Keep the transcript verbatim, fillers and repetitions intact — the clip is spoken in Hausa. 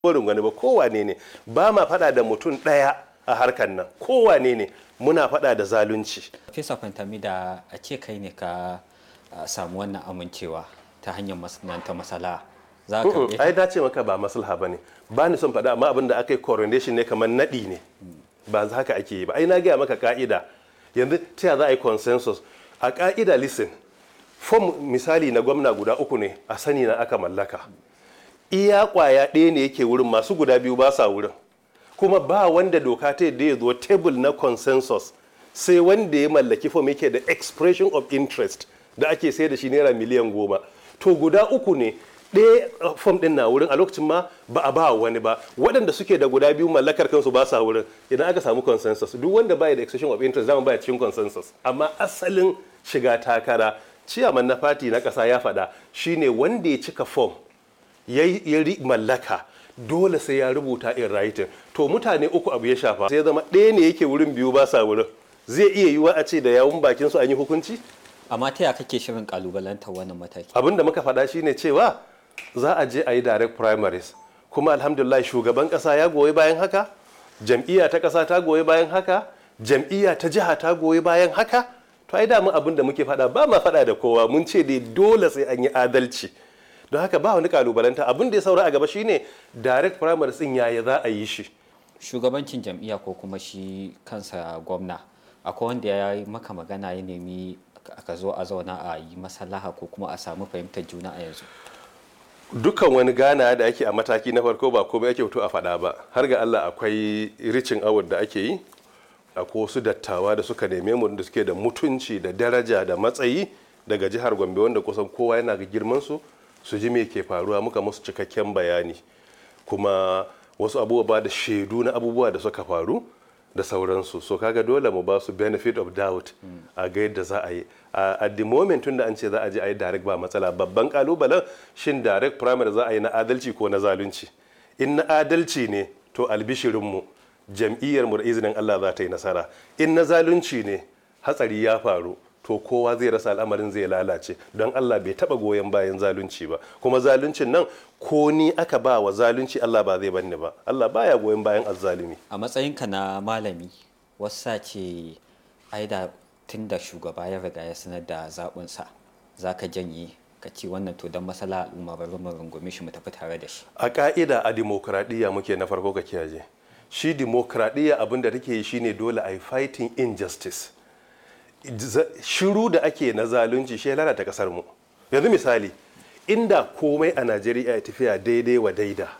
wurin wani ba, kowane ne. Ba ma faɗa da mutum ɗaya a harkar nan, kowane ne muna faɗa da zalunci. Fesa Fantami, da a ce kai ne ka samu wannan amincewa ta hanyar masana'anta masala za ka Mm, ai na ce maka ba maslaha bane, ba ni son faɗa, amma abin da aka yi coronation ne kamar naɗi ne, ba za haka ake yi ba. Ai na gaya maka ka'ida, yanzu ta ya za a yi consensus a ka'ida. Listen, fom misali na gwamna guda uku ne a sani na aka mallaka, iya kwaya ɗaya ne yake wurin, masu guda biyu ba sa wurin, kuma ba wanda doka ta yadda ya zo table na consensus sai wanda ya mallaki fom yake da expression of interest da ake sai da shi naira miliyan goma. To guda uku ne, ɗaya fom ɗin na wurin a lokacin ma ba a ba wani ba, waɗanda suke da guda biyu mallakar kansu ba sa wurin. Idan aka samu consensus, duk wanda baya da expression of interest zama baya cikin consensus. Amma asalin shiga takara, ciyaman na fati na ƙasa ya faɗa, shine wanda ya cika fom ya mallaka dole sai ya rubuta in writing. To mutane uku abu ya shafa, sai ya zama ɗaya ne yake wurin, biyu ba sa wurin. Zai iya yiwuwa a ce da yawun bakin su an yi hukunci. amma ta ya kake shirin kalubalantar wannan mataki? Abin da muka faɗa shine cewa za a je a yi direct primaries, kuma alhamdulillah shugaban ƙasa ya goyi bayan haka, jam'iyya ta ƙasa ta goyi bayan haka, jam'iyya ta jiha ta goyi bayan haka. To ai damu abin da muke faɗa, ba ma faɗa da kowa, mun ce dai dole sai an yi adalci. Don haka ba wani kalubalanta. Abin da ya saura a gaba shine direct primaries din yaya za a yi shi. Shugabancin jam'iyya ko kuma shi kansa gwamna, akwai wanda ya yi maka magana ya nemi ka zo a zauna a yi maslaha ko kuma a samu fahimtar juna a yanzu? Dukkan wani gana da ake a mataki na farko ba komai ake fito a faɗa ba, har ga Allah akwai ricin award da ake yi, akwai wasu dattawa da suka neme mu da suke da mutunci da daraja da matsayi daga jihar Gombe, wanda kusan kowa yana ga girman su su ji me ke faruwa, muka musu cikakken bayani, kuma wasu abubuwa da shaidu na abubuwa da suka faru da sauransu. So kaga dole mu ba su benefit of doubt a ga yadda za a yi. At the moment tun da an ce za a je a yi direct ba matsala, babban kalubalen shin direct primary za a yi na adalci ko na zalunci. In na adalci ne to albishirinmu, jam'iyyarmu da izinin Allah za ta yi nasara. In na zalunci ne, hatsari ya faru, to kowa zai rasa, al'amarin zai lalace, don Allah bai taba goyon bayan zalunci ba. Kuma zaluncin nan ko ni aka ba wa zalunci, Allah ba zai banni ba. Allah baya goyon bayan azzalumi. A matsayinka na malami, wasa ce ai da tun da shugaba ya riga ya sanar da zaɓinsa za ka janye ka ci wannan to don masala al'umma bari mu rungume shi mu tafi tare da shi? A ka'ida a dimokuraɗiyya muke, na farko ka kiyaye. Shi dimokuraɗiyya abin da take yi shine dole a yi fighting injustice. Shiru da ake na zalunci shi ya lalata kasar mu. Yanzu misali, inda komai a Najeriya ya tafiya daidai wa daida,